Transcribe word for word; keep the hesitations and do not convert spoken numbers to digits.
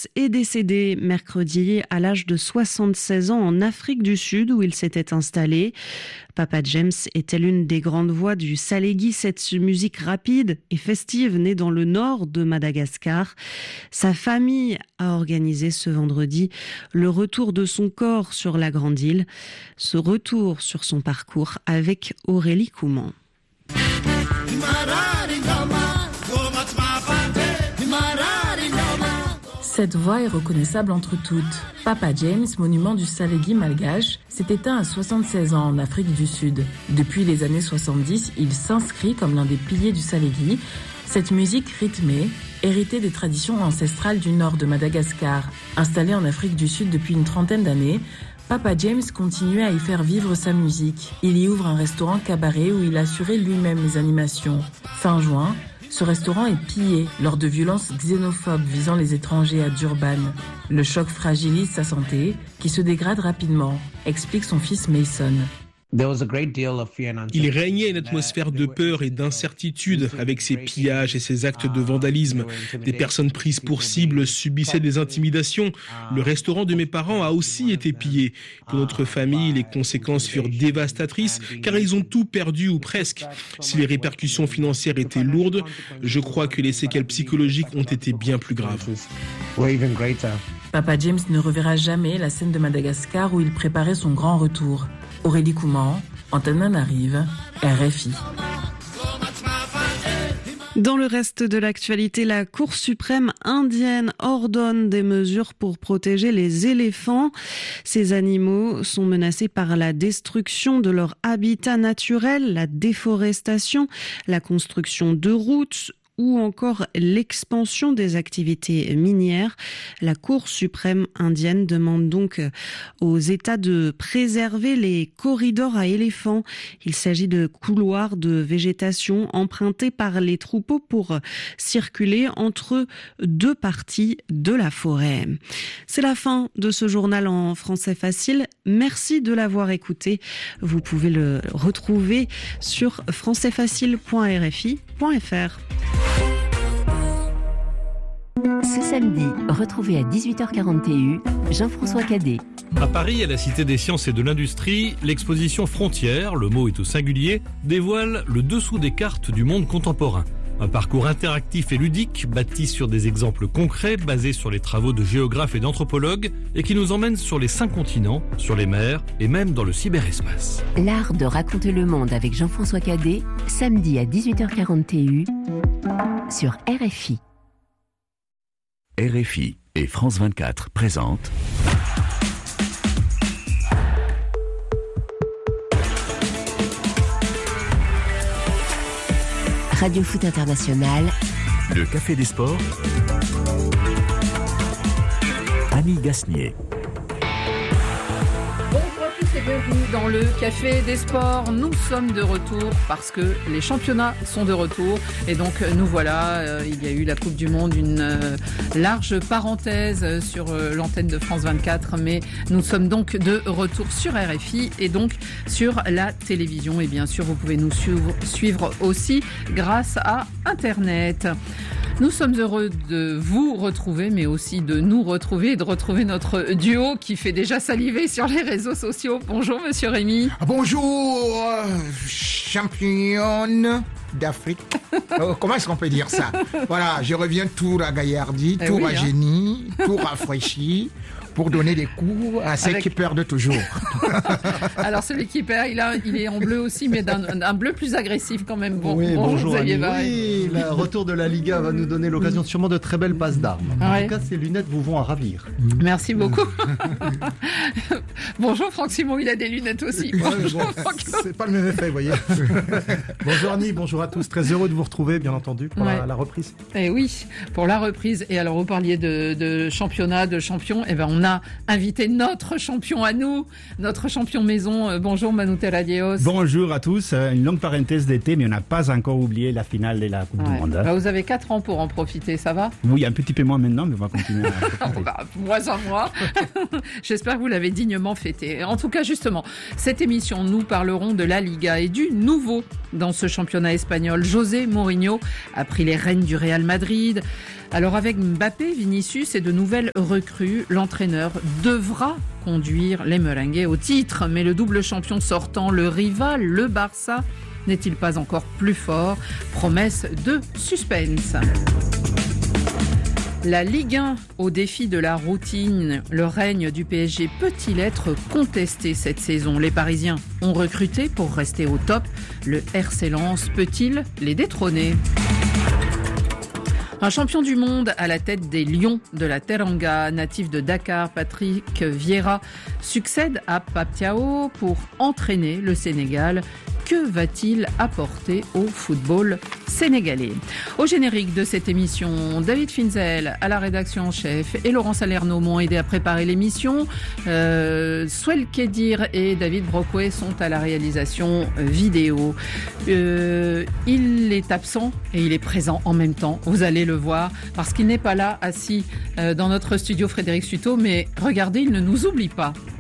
est décédé mercredi à l'âge de soixante-seize ans en Afrique du Sud où il s'était installé. Papa James était l'une des grandes voix du Salégui, cette musique rapide et festive née dans le nord de Madagascar. Sa famille a organisé ce vendredi le retour de son corps sur la grande île. Ce retour sur son parcours avec Aurélie Couman. Cette voix est reconnaissable entre toutes. Papa James, monument du Salégui malgache, s'est éteint à soixante-seize ans en Afrique du Sud. Depuis les années soixante-dix, il s'inscrit comme l'un des piliers du Salégui. Cette musique rythmée, héritée des traditions ancestrales du nord de Madagascar, installée en Afrique du Sud depuis une trentaine d'années, Papa James continuait à y faire vivre sa musique. Il y ouvre un restaurant cabaret où il assurait lui-même les animations. Fin juin, ce restaurant est pillé lors de violences xénophobes visant les étrangers à Durban. Le choc fragilise sa santé, qui se dégrade rapidement, explique son fils Mason. Il régnait une atmosphère de peur et d'incertitude avec ces pillages et ces actes de vandalisme. Des personnes prises pour cible subissaient des intimidations. Le restaurant de mes parents a aussi été pillé. Pour notre famille, les conséquences furent dévastatrices car ils ont tout perdu ou presque. Si les répercussions financières étaient lourdes, je crois que les séquelles psychologiques ont été bien plus graves. Papa James ne reverra jamais la scène de Madagascar où il préparait son grand retour. Aurélie Couman, Antananarive, R F I. Dans le reste de l'actualité, la Cour suprême indienne ordonne des mesures pour protéger les éléphants. Ces animaux sont menacés par la destruction de leur habitat naturel, la déforestation, la construction de routes, ou encore l'expansion des activités minières. La Cour suprême indienne demande donc aux États de préserver les corridors à éléphants. Il s'agit de couloirs de végétation empruntés par les troupeaux pour circuler entre deux parties de la forêt. C'est la fin de ce journal en français facile. Merci de l'avoir écouté. Vous pouvez le retrouver sur français facile point r f i point f r. Ce samedi, retrouvez à dix-huit heures quarante et un Jean-François Cadet. À Paris, à la Cité des Sciences et de l'Industrie, l'exposition Frontières, le mot est au singulier, dévoile le dessous des cartes du monde contemporain. Un parcours interactif et ludique, bâti sur des exemples concrets, basés sur les travaux de géographes et d'anthropologues, et qui nous emmène sur les cinq continents, sur les mers et même dans le cyberespace. L'art de raconter le monde avec Jean-François Cadet, samedi à dix-huit heures quarante et un sur R F I. R F I et France vingt-quatre présentent Radio Foot International, le Café des Sports, Annie Gasnier. Bonjour à tous et bienvenue dans le Café des Sports. Nous sommes de retour parce que les championnats sont de retour. Et donc nous voilà, euh, il y a eu la Coupe du Monde, une euh, large parenthèse sur euh, l'antenne de France vingt-quatre. Mais nous sommes donc de retour sur R F I et donc sur la télévision. Et bien sûr, vous pouvez nous suivre, suivre aussi grâce à Internet. Nous sommes heureux de vous retrouver, mais aussi de nous retrouver et de retrouver notre duo qui fait déjà saliver sur les réseaux sociaux. Bonjour, monsieur Rémi. Bonjour, championne d'Afrique. euh, comment est-ce qu'on peut dire ça? Voilà, je reviens tout ragaillardi, tout eh oui, rajeuni, hein. tout rafraîchi. Pour donner des coups à ceux Avec... qui perdent toujours. Alors celui qui perd, il, a, il est en bleu aussi, mais d'un un bleu plus agressif quand même. Bon, oui, bonjour, bonjour Xavier. Oui, le retour de la Liga va nous donner l'occasion sûrement de très belles passes d'armes. En ouais. tout cas, ces lunettes vous vont à ravir. Merci beaucoup. Bonjour Franck Simon, il a des lunettes aussi. Ouais, bon, c'est pas le même effet, vous voyez. Bonjour Annie, bonjour à tous. Très heureux de vous retrouver, bien entendu, pour ouais. la, la reprise. Et oui, pour la reprise. Et alors, vous parliez de, de championnat, de champion. Et ben, on On a invité notre champion à nous, notre champion maison. Bonjour Manu Terradillos. Bonjour à tous. Une longue parenthèse d'été, mais on n'a pas encore oublié la finale de la Coupe ouais. du Monde. Bah, vous avez quatre ans pour en profiter, ça va? Oui, un petit peu moins maintenant, mais on va continuer à bah, Moins en moins. J'espère que vous l'avez dignement fêté. En tout cas, justement, cette émission, nous parlerons de la Liga et du nouveau dans ce championnat espagnol. José Mourinho a pris les rênes du Real Madrid. Alors avec Mbappé, Vinicius et de nouvelles recrues, l'entraîneur devra conduire les merengues au titre. Mais le double champion sortant, le rival, le Barça, n'est-il pas encore plus fort? Promesse de suspense. La Ligue un au défi de la routine, le règne du P S G peut-il être contesté cette saison? Les Parisiens ont recruté pour rester au top. Le R C Lens peut-il les détrôner? Un champion du monde à la tête des Lions de la Teranga, natif de Dakar, Patrick Vieira, succède à Pape Thiaw pour entraîner le Sénégal. Que va-t-il apporter au football sénégalais? Au générique de cette émission, David Finzel à la rédaction en chef et Laurent Salerno m'ont aidé à préparer l'émission. Euh, Swell Kedir et David Brockway sont à la réalisation vidéo. Euh, il est absent et il est présent en même temps. Vous allez le voir parce qu'il n'est pas là assis euh, dans notre studio Frédéric Suto, mais regardez, il ne nous oublie pas.